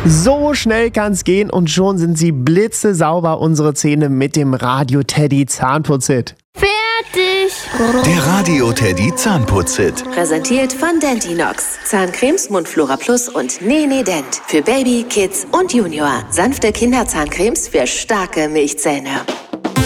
So schnell kann's gehen und schon sind sie blitzesauber, unsere Zähne mit dem Radio Teddy Zahnputzhit. Fertig! Der Radio Teddy Zahnputzhit. Präsentiert von Dentinox. Zahncremes Mundflora Plus und Nene Dent. Für Baby, Kids und Junior. Sanfte Kinderzahncremes für starke Milchzähne.